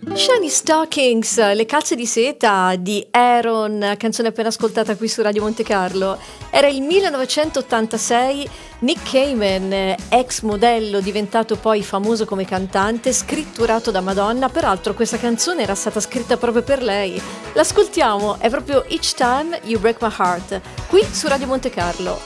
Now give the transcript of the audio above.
Shiny Stockings, le calze di seta di Aaron, canzone appena ascoltata qui su Radio Monte Carlo. Era il 1986, Nick Cayman, ex modello diventato poi famoso come cantante, scritturato da Madonna. Peraltro questa canzone era stata scritta proprio per lei. L'ascoltiamo, è proprio Each Time You Break My Heart, qui su Radio Monte Carlo.